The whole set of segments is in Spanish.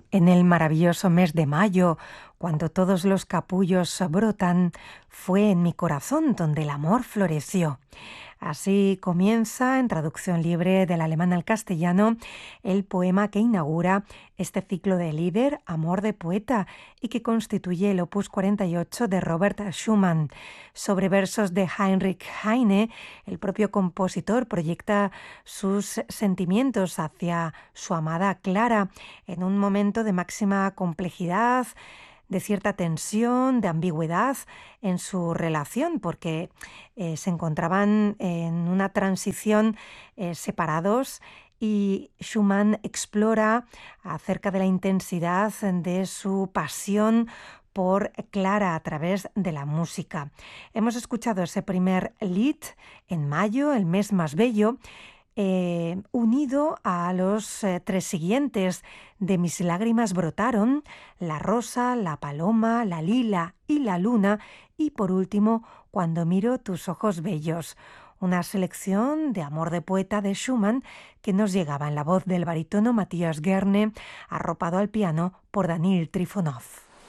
En el maravilloso mes de mayo, cuando todos los capullos brotan, fue en mi corazón donde el amor floreció. Así comienza, en traducción libre del alemán al castellano, el poema que inaugura este ciclo de Lieder, Amor de Poeta, y que constituye el opus 48 de Robert Schumann. Sobre versos de Heinrich Heine, el propio compositor proyecta sus sentimientos hacia su amada Clara en un momento de máxima complejidad, de cierta tensión, de ambigüedad en su relación, porque se encontraban en una transición separados, y Schumann explora acerca de la intensidad de su pasión por Clara a través de la música. Hemos escuchado ese primer Lied en mayo, el mes más bello, unido a los tres siguientes: De mis lágrimas brotaron, La rosa, la paloma, la lila y la luna, y por último, Cuando miro tus ojos bellos. Una selección de Amor de Poeta de Schumann que nos llegaba en la voz del barítono Matthias Gerne, arropado al piano por Daniil Trifonov.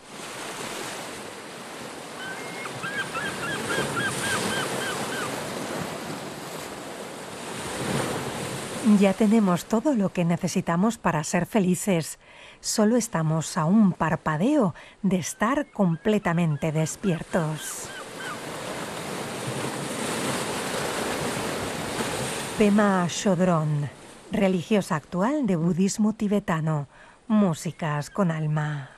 Ya tenemos todo lo que necesitamos para ser felices. Solo estamos a un parpadeo de estar completamente despiertos. Pema Chodron, religiosa actual de budismo tibetano. Músicas con alma.